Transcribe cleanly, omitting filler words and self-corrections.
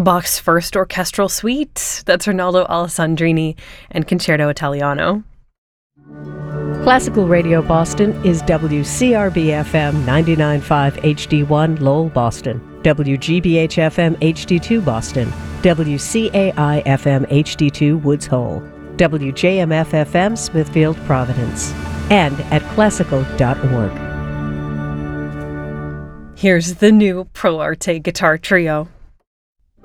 Bach's First Orchestral Suite. That's Rinaldo Alessandrini and Concerto Italiano. Classical Radio Boston is WCRB-FM 99.5 HD1 Lowell, Boston, WGBH-FM HD2 Boston, WCAI-FM HD2 Woods Hole, WJMF-FM Smithfield, Providence, and at classical.org. Here's the new Pro Arte Guitar Trio.